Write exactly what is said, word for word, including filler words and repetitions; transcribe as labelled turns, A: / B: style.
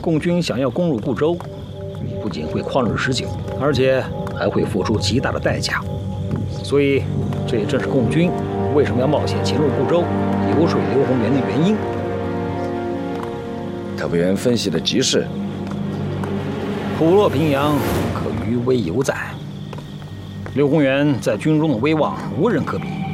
A: 共军想要攻入固州，不仅会旷日持久，而且还会付出极大的代价。所以，这也正是共军为什么要冒险潜入固州，游说刘洪元的原因。
B: 特派员分析的极是，
A: 虎落平阳可与威犹在。刘洪元在军中的威望无人可比。